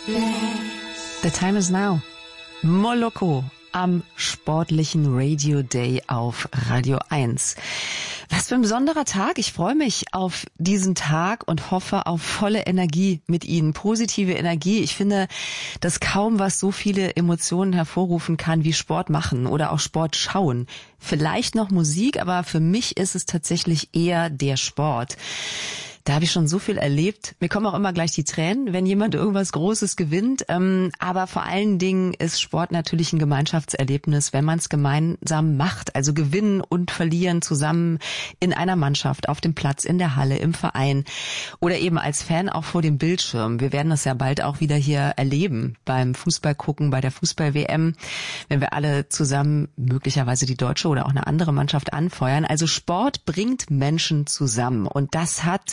The time is now. Moloko am sportlichen Radio Day auf Radio 1. Was für ein besonderer Tag. Ich freue mich auf diesen Tag und hoffe auf volle Energie mit Ihnen, positive Energie. Ich finde, dass kaum was so viele Emotionen hervorrufen kann wie Sport machen oder auch Sport schauen. Vielleicht noch Musik, aber für mich ist es tatsächlich eher der Sport. Da habe ich schon so viel erlebt. Mir kommen auch immer gleich die Tränen, wenn jemand irgendwas Großes gewinnt. Aber vor allen Dingen ist Sport natürlich ein Gemeinschaftserlebnis, wenn man es gemeinsam macht. Also gewinnen und verlieren zusammen in einer Mannschaft, auf dem Platz, in der Halle, im Verein oder eben als Fan auch vor dem Bildschirm. Wir werden das ja bald auch wieder hier erleben beim Fußball gucken, bei der Fußball-WM, wenn wir alle zusammen möglicherweise die deutsche oder auch eine andere Mannschaft anfeuern. Also Sport bringt Menschen zusammen und das hat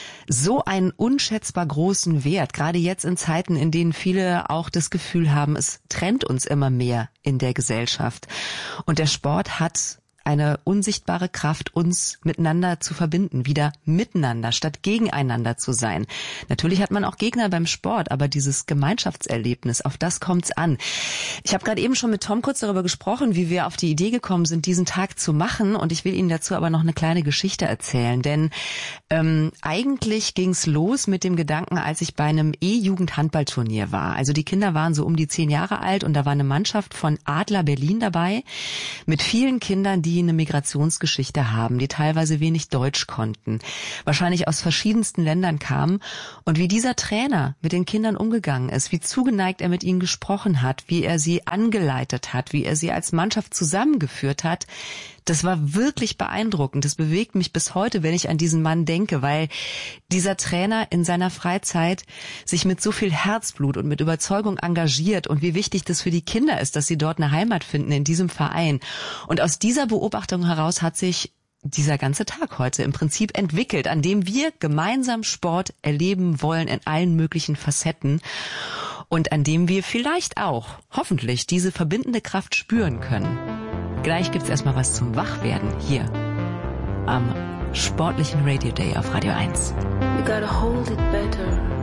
so einen unschätzbar großen Wert, gerade jetzt in Zeiten, in denen viele auch das Gefühl haben, es trennt uns immer mehr in der Gesellschaft. Und der Sport hat eine unsichtbare Kraft, uns miteinander zu verbinden, wieder miteinander, statt gegeneinander zu sein. Natürlich hat man auch Gegner beim Sport, aber dieses Gemeinschaftserlebnis, auf das kommt's an. Ich habe gerade eben schon mit Tom kurz darüber gesprochen, wie wir auf die Idee gekommen sind, diesen Tag zu machen, und ich will Ihnen dazu aber noch eine kleine Geschichte erzählen, denn eigentlich ging's los mit dem Gedanken, als ich bei einem E-Jugend-Handballturnier war. Also die Kinder waren so um die 10 Jahre alt und da war eine Mannschaft von Adler Berlin dabei mit vielen Kindern, die eine Migrationsgeschichte haben, die teilweise wenig Deutsch konnten, wahrscheinlich aus verschiedensten Ländern kamen, und wie dieser Trainer mit den Kindern umgegangen ist, wie zugeneigt er mit ihnen gesprochen hat, wie er sie angeleitet hat, wie er sie als Mannschaft zusammengeführt hat, das war wirklich beeindruckend. Das bewegt mich bis heute, wenn ich an diesen Mann denke, weil dieser Trainer in seiner Freizeit sich mit so viel Herzblut und mit Überzeugung engagiert, und wie wichtig das für die Kinder ist, dass sie dort eine Heimat finden in diesem Verein. Und aus dieser Beobachtung heraus hat sich dieser ganze Tag heute im Prinzip entwickelt, an dem wir gemeinsam Sport erleben wollen in allen möglichen Facetten und an dem wir vielleicht auch, hoffentlich, diese verbindende Kraft spüren können. Gleich gibt's erstmal was zum Wachwerden hier am sportlichen Radio Day auf Radio 1. You gotta hold it better.